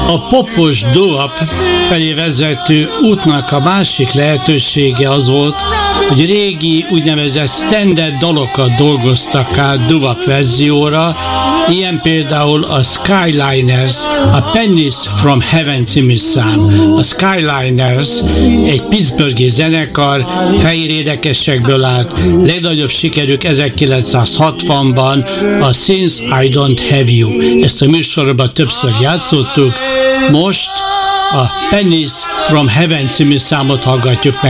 A popos doo-wop felé vezető útnak a másik lehetősége az volt, hogy régi úgynevezett standard dalokat dolgoztak át doo-wop verzióra, ilyen például a Skyliners, a Pennies from Heaven című szám. A Skyliners egy pittsburghi zenekar, fehér énekesekből állt, legnagyobb sikerük 1960-ban a Since I Don't Have You. Ezt a műsorban többször játszottuk, most a Pennies from Heaven című számot hallgatjuk meg.